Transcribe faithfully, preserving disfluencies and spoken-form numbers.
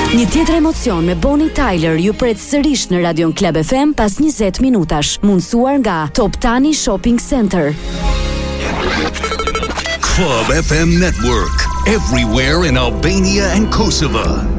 Një tjetër emocion me Bonnie Tyler ju pret sërish në Radion Club F M pas njëzet minutash, mundësuar nga Top Tani Shopping Center. Club F M Network, everywhere in Albania and Kosovo.